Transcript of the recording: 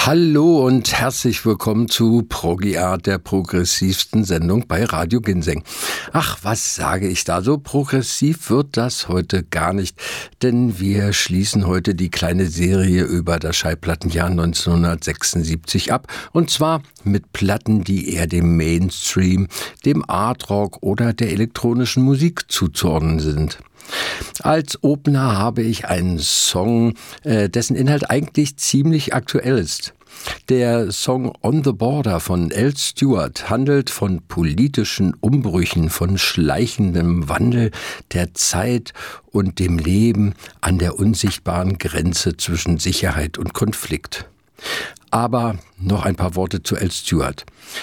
Hallo und herzlich willkommen zu Progi-Art, der progressivsten Sendung bei Radio Ginseng. Ach, was sage ich da? So progressiv wird das heute gar nicht, denn wir schließen heute die kleine Serie über das Schallplattenjahr 1976 ab. Und zwar mit Platten, die eher dem Mainstream, dem Art-Rock oder der elektronischen Musik zuzuordnen sind. Als Opener habe ich einen Song, dessen Inhalt eigentlich ziemlich aktuell ist. Der Song On the Border von Al Stewart handelt von politischen Umbrüchen, von schleichendem Wandel der Zeit und dem Leben an der unsichtbaren Grenze zwischen Sicherheit und Konflikt. Aber noch ein paar Worte zu Al Stewart.